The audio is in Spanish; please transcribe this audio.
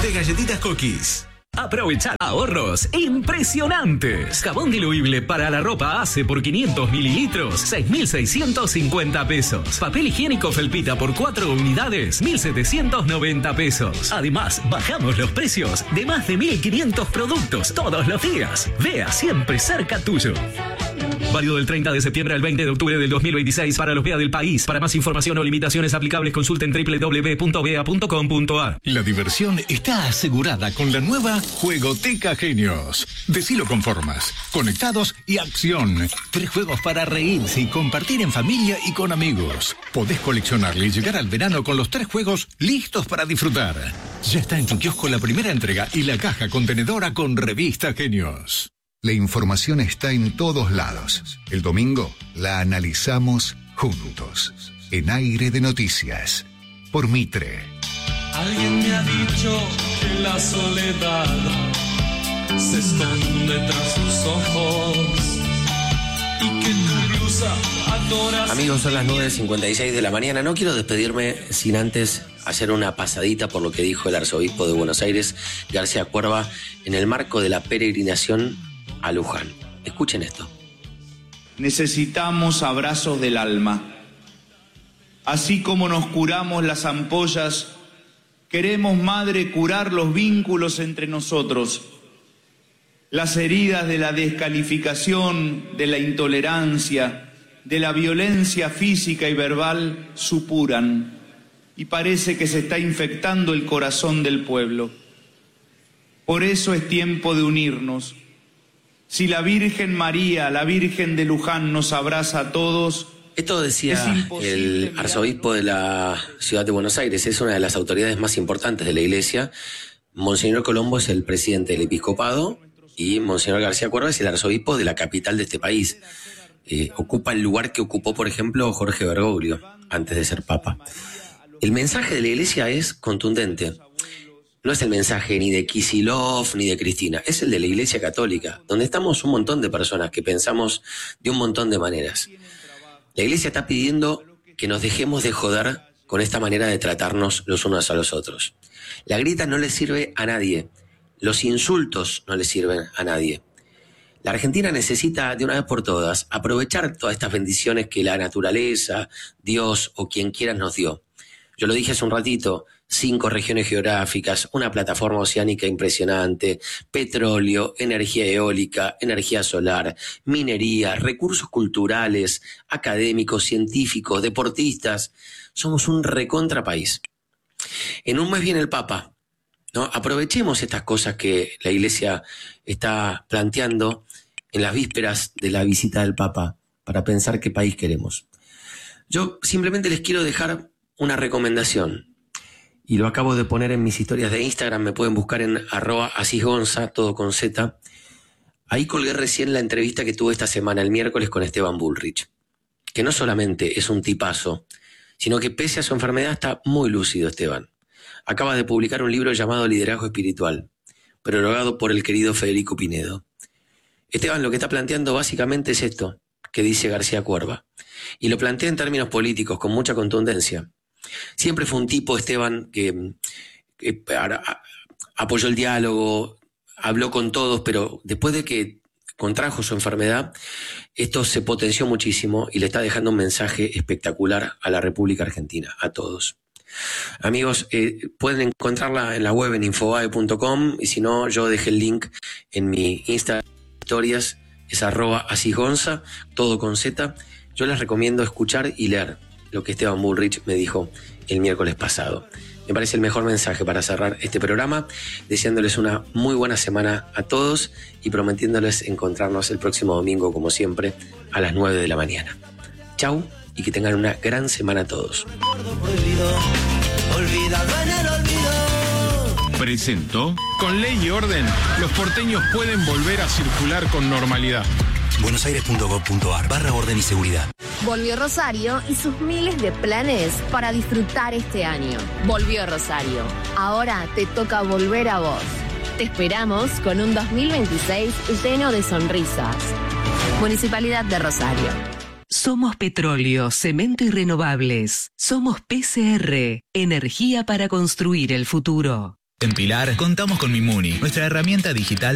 de galletitas Cookies. Aprovechar ahorros impresionantes. Jabón diluible para la ropa Ace por 500 mililitros, 6.650 pesos. Papel higiénico Felpita por 4 unidades, 1.790 pesos. Además, bajamos los precios de más de 1.500 productos todos los días. Vea siempre cerca tuyo. Válido del 30 de septiembre al 20 de octubre del 2026 para los BEA del país. Para más información o limitaciones aplicables, consulten www.bea.com.ar. La diversión está asegurada con la nueva Juegoteca Genios. Decilo con formas, conectados y acción. 3 juegos para reírse y compartir en familia y con amigos. Podés coleccionarle y llegar al verano con los 3 juegos listos para disfrutar. Ya está en tu kiosco la primera entrega y la caja contenedora con revista Genios. La información está en todos lados. El domingo la analizamos juntos. En Aire de Noticias. Por Mitre. Alguien me ha dicho que la soledad se esconde tras sus ojos y que tu blusa adora. Amigos, son las 9:56 de la mañana. No quiero despedirme sin antes hacer una pasadita por lo que dijo el arzobispo de Buenos Aires, García Cuerva, en el marco de la peregrinación a Luján. Escuchen esto. Necesitamos abrazos del alma. Así como nos curamos las ampollas, queremos, Madre, curar los vínculos entre nosotros. Las heridas de la descalificación, de la intolerancia, de la violencia física y verbal supuran, y parece que se está infectando el corazón del pueblo. Por eso es tiempo de unirnos. Si la Virgen María, la Virgen de Luján, nos abraza a todos... Esto decía el arzobispo de la ciudad de Buenos Aires, es una de las autoridades más importantes de la Iglesia. Monseñor Colombo es el presidente del episcopado y Monseñor García Cuerva es el arzobispo de la capital de este país. Ocupa el lugar que ocupó, por ejemplo, Jorge Bergoglio, antes de ser papa. El mensaje de la Iglesia es contundente. No es el mensaje ni de Kicillof ni de Cristina, es el de la Iglesia Católica, donde estamos un montón de personas que pensamos de un montón de maneras. La Iglesia está pidiendo que nos dejemos de joder con esta manera de tratarnos los unos a los otros. La grita no le sirve a nadie, los insultos no le sirven a nadie. La Argentina necesita, de una vez por todas, aprovechar todas estas bendiciones que la naturaleza, Dios o quien quiera nos dio. Yo lo dije hace un ratito, 5 regiones geográficas, una plataforma oceánica impresionante, petróleo, energía eólica, energía solar, minería, recursos culturales, académicos, científicos, deportistas. Somos un recontra país. En un mes viene el Papa, ¿no? Aprovechemos estas cosas que la Iglesia está planteando en las vísperas de la visita del Papa para pensar qué país queremos. Yo simplemente les quiero dejar una recomendación, y lo acabo de poner en mis historias de Instagram, me pueden buscar en @asisgonza, todo con Z. Ahí colgué recién la entrevista que tuve esta semana, el miércoles, con Esteban Bullrich, que no solamente es un tipazo, sino que pese a su enfermedad está muy lúcido Esteban. Acaba de publicar un libro llamado Liderazgo Espiritual, prologado por el querido Federico Pinedo. Esteban lo que está planteando básicamente es esto que dice García Cuerva, y lo plantea en términos políticos con mucha contundencia. Siempre fue un tipo, Esteban, que apoyó el diálogo, habló con todos, pero después de que contrajo su enfermedad, esto se potenció muchísimo y le está dejando un mensaje espectacular a la República Argentina, a todos. Amigos, pueden encontrarla en la web en infobae.com, y si no, yo dejé el link en mi Instagram historias, es @asisgonza, todo con Z. Yo les recomiendo escuchar y leer lo que Esteban Bullrich me dijo el miércoles pasado. Me parece el mejor mensaje para cerrar este programa, deseándoles una muy buena semana a todos y prometiéndoles encontrarnos el próximo domingo, como siempre, a las 9 de la mañana. Chau, y que tengan una gran semana a todos. Presentó. Con ley y orden, los porteños pueden volver a circular con normalidad. buenosaires.gov.ar/orden y seguridad. Volvió Rosario y sus miles de planes para disfrutar este año. Volvió Rosario. Ahora te toca volver a vos. Te esperamos con un 2026 lleno de sonrisas. Municipalidad de Rosario. Somos petróleo, cemento y renovables. Somos PCR, energía para construir el futuro. En Pilar contamos con Mimuni, nuestra herramienta digital